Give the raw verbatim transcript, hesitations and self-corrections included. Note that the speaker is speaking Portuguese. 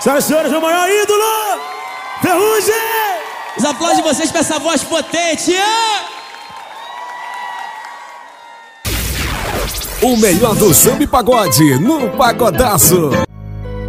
Senhoras e senhores, o maior ídolo, Ferrugem! Os aplausos de vocês pra essa voz potente. O melhor do samba e pagode no Pagodaço.